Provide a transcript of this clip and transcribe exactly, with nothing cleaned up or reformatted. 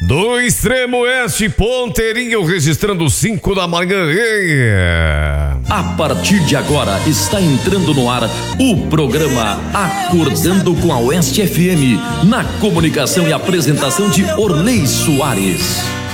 Do extremo oeste, Ponteirinho, registrando cinco da manhã. A partir de agora está entrando no ar o programa Acordando com a Oeste F M, na comunicação e apresentação de Orley Soares.